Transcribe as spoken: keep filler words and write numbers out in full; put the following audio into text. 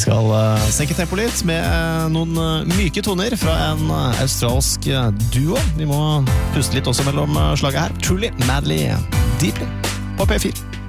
Vi skal uh, senke tempo litt med uh, noen uh, myke toner fra en uh, australsk uh, duo. Vi må puste litt også mellom uh, slaget her. Truly, Madly, Deeply på P fire.